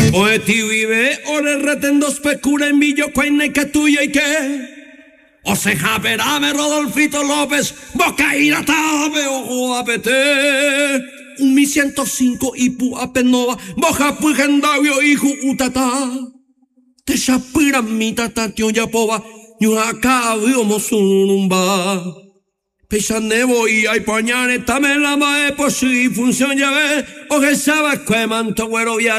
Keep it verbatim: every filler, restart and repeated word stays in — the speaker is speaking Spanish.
Poeti vive, ore retendo specura en villo, cuaine que tuya y que. O se japerame Rodolfito López, boca ira tabe, ojo apete. Un mi ciento cinco y pu apenova, boja pugendavio y utata. Te chapira mi tata tio yapova, ñu acá vio sunumba. Pesanevo y hay pañane, también la mae por si función ya ve, o que sabes que manto güero